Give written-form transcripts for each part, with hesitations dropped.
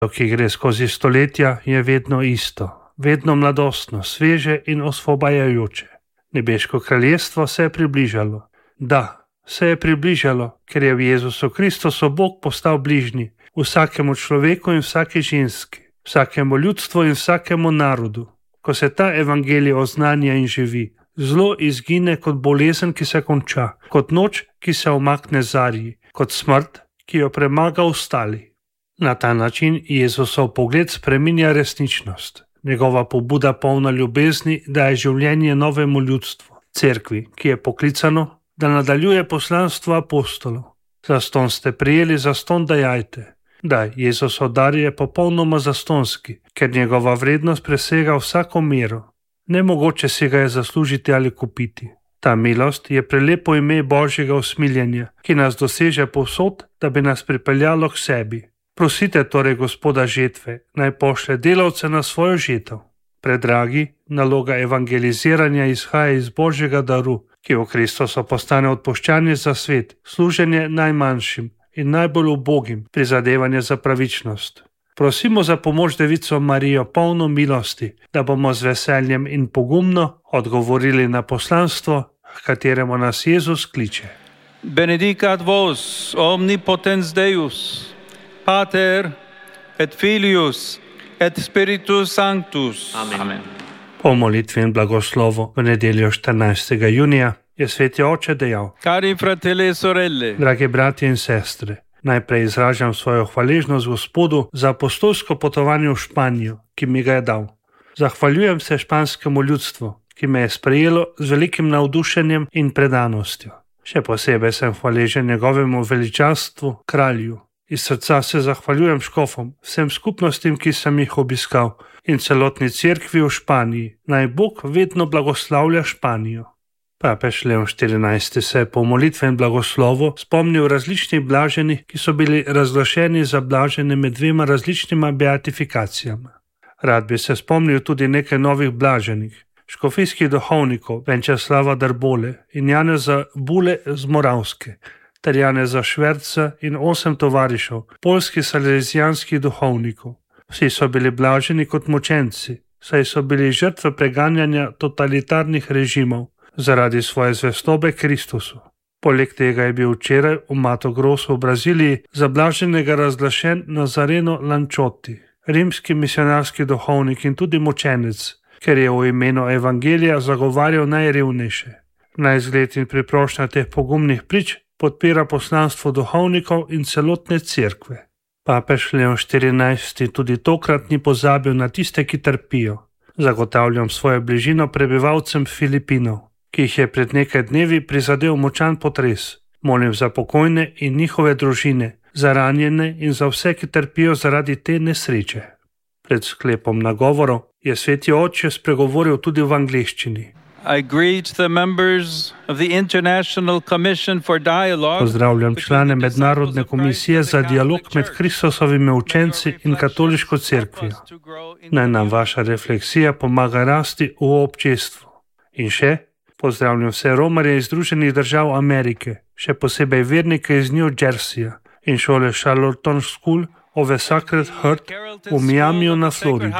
ki gre skozi stoletja, je vedno isto, vedno mladostno, sveže in osvobajajoče. Nebeško kraljestvo se je približalo. Da, se je približalo, ker je v Jezusu Kristusu Bog postal bližnji vsakemu človeku in vsaki ženski, vsakemu ljudstvu in vsakemu narodu. Ko se ta evangelij oznanja in živi, zlo izgine kot bolezen, ki se konča, kot noč, ki se umakne zarji, kot smrt, ki jo premaga ostali. Na ta način Jezusov pogled spreminja resničnost. Njegova pobuda polna ljubezni daje življenje novemu ljudstvu, cerkvi, ki je poklicano, da nadaljuje poslanstvo apostolov. Zaston ste prijeli, zaston dajajte. Da, Jezusov dar je popolnoma zastonski, ker njegova vrednost presega vsako mero. Nemogoče si ga je zaslužiti ali kupiti. Ta milost je prelepo ime Božjega usmiljenja, ki nas doseže povsod, da bi nas pripeljalo k sebi. Prosite torej Gospoda žetve, naj pošlje delavce na svojo žetev. Predragi, naloga evangeliziranja izhaja iz Božjega daru, ki v Kristusu postane odpuščanje za svet, služenje najmanjšim in najbolj ubogim, prizadevanje za pravičnost. Prosimo za pomoč Devico Marijo, polno milosti, da bomo z veseljem in pogumno odgovorili na poslanstvo, h kateremu nas Jezus kliče. Benedicat vos omnipotens Deus, Pater et Filius et Spiritus Sanctus. Amen. Po molitvi in blagoslovu v nedeljo 14. junija je Sveti Oče dejal: Cari fratelli e sorelle, dragi bratje in sestre, najprej izražam svojo hvaležnost Gospodu za apostolsko potovanje v Španijo, ki mi ga je dal. Zahvaljujem se španskemu ljudstvu, ki me je sprejelo z velikim navdušenjem in predanostjo. Še posebej sem hvaležen njegovemu veličastvu, kralju. Iz srca se zahvaljujem škofom, vsem skupnostim, ki sem jih obiskal, in celotni cerkvi v Španiji. Naj Bog vedno blagoslavlja Španijo. Papež Leon XIV se je po molitvi in blagoslovu spomnil različnih blaženih, ki so bili razglašeni za blažene med dvema različnima beatifikacijama. Rad bi se spomnil tudi nekaj novih blaženih, škofijskih duhovnikov Venčeslava Drbole in Janeza Bule z Moravske, ter Janeza Šverca in 8 tovarišev, poljskih salezijanskih duhovnikov. Vsi so bili blaženi kot mučenci, saj so bili žrtve preganjanja totalitarnih režimov zaradi svoje zvestobe Kristusu. Poleg tega je bil včeraj v Mato Grosso v Braziliji za blaženega razglašen Nazareno Lančoti, rimski misionarski duhovnik in tudi mučenec, ker je v imenu evangelija zagovarjal najrevnejše. Na izgled in priprošnja teh pogumnih prič podpira poslanstvo duhovnikov in celotne cerkve. Papež Leon XIV tudi tokrat ni pozabil na tiste, ki trpijo. Zagotavljam svojo bližino prebivalcem Filipinov, ki jih je pred nekaj dnevi prizadel močan potres. Molim za pokojne in njihove družine, za ranjene in za vse, ki trpijo zaradi te nesreče. Pred sklepom nagovorov je Sveti Oče spregovoril tudi v angleščini. I greet the members of the International Commission for Dialogue. Pozdravljam člane Mednarodne komisije za dialog med Kristusovimi učenci in katoliško cerkvijo. Naj nam vaša refleksija pomaga rasti v občestvu. In še, pozdravljam vse romarje iz Združenih držav Amerike, še posebej vernike iz New Jerseyja in šole Charlottetown School of the Sacred Heart v Miamiju na Floridi.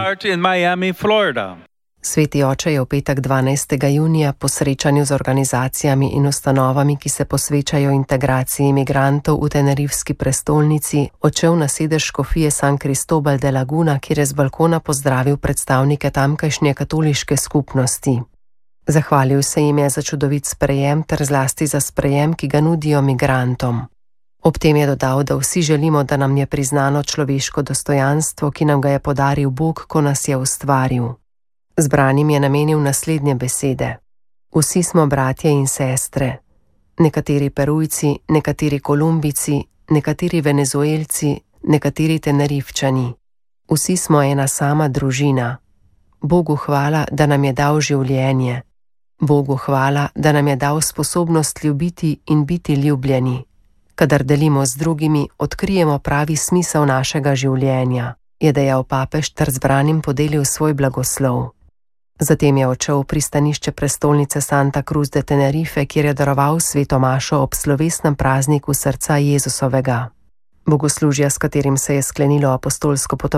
Sveti Oče je v petek 12. junija po srečanju z organizacijami in ustanovami, ki se posvečajo integraciji imigrantov v Tenerifski prestolnici, odšel na sedež škofije San Cristobal de Laguna, kjer je z balkona pozdravil predstavnike tamkajšnje katoliške skupnosti. Zahvalil se jim je za čudovit sprejem ter zlasti za sprejem, ki ga nudijo migrantom. Ob tem je dodal, da vsi želimo, da nam je priznano človeško dostojanstvo, ki nam ga je podaril Bog, ko nas je ustvaril. Zbranim je namenil naslednje besede. Vsi smo bratje in sestre. Nekateri Perujci, nekateri Kolumbijci, nekateri Venezuelci, nekateri Tenerifčani. Vsi smo ena sama družina. Bogu hvala, da nam je dal življenje. Bogu hvala, da nam je dal sposobnost ljubiti in biti ljubljeni. Kadar delimo z drugimi, odkrijemo pravi smisel našega življenja, je dejal papež ter zbranim podelil svoj blagoslov. Zatem je odšel v pristanišče prestolnice Santa Cruz de Tenerife, kjer je daroval sveto mašo ob slovesnem prazniku srca Jezusovega. Bogoslužja, s katerim se je sklenilo apostolsko potovanje,